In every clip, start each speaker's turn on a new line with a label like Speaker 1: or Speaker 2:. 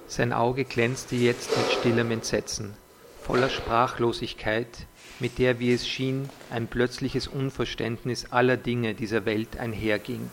Speaker 1: Sein Auge glänzte jetzt mit stillem Entsetzen, voller Sprachlosigkeit, mit der, wie es schien, ein plötzliches Unverständnis aller Dinge dieser Welt einherging.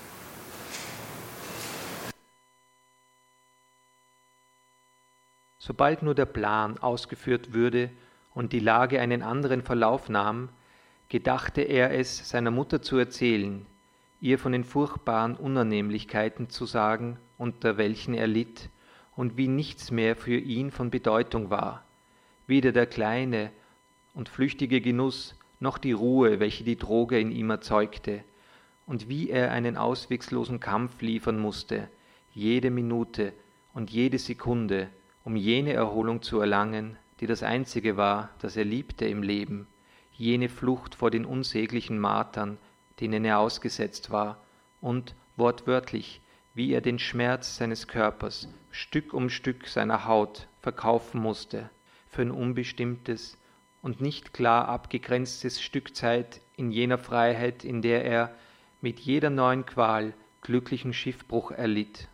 Speaker 1: Sobald nur der Plan ausgeführt würde und die Lage einen anderen Verlauf nahm, gedachte er es, seiner Mutter zu erzählen, ihr von den furchtbaren Unannehmlichkeiten zu sagen, unter welchen er litt, und wie nichts mehr für ihn von Bedeutung war, weder der kleine und flüchtige Genuss noch die Ruhe, welche die Droge in ihm erzeugte, und wie er einen ausweglosen Kampf liefern musste, jede Minute und jede Sekunde, um jene Erholung zu erlangen, die das Einzige war, das er liebte im Leben, jene Flucht vor den unsäglichen Martern, denen er ausgesetzt war, und, wortwörtlich, wie er den Schmerz seines Körpers Stück um Stück seiner Haut verkaufen musste, für ein unbestimmtes und nicht klar abgegrenztes Stück Zeit in jener Freiheit, in der er mit jeder neuen Qual glücklichen Schiffbruch erlitt.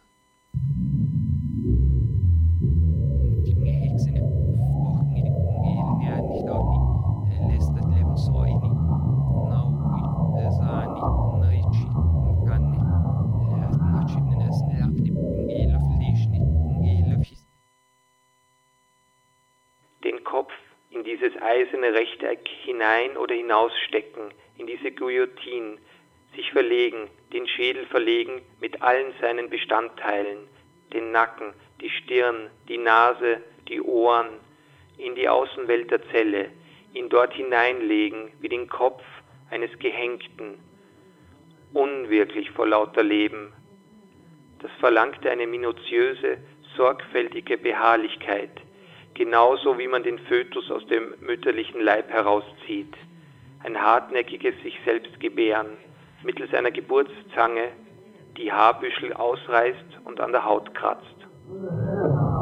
Speaker 1: Den Kopf in dieses eiserne Rechteck hinein oder hinausstecken, in diese Guillotine, sich verlegen, den Schädel verlegen mit allen seinen Bestandteilen, den Nacken, die Stirn, die Nase, die Ohren, in die Außenwelt der Zelle, ihn dort hineinlegen wie den Kopf eines Gehängten, unwirklich vor lauter Leben. Das verlangte eine minutiöse, sorgfältige Beharrlichkeit, genauso wie man den Fötus aus dem mütterlichen Leib herauszieht, ein hartnäckiges sich selbst gebären, mittels einer Geburtszange, die Haarbüschel ausreißt und an der Haut kratzt.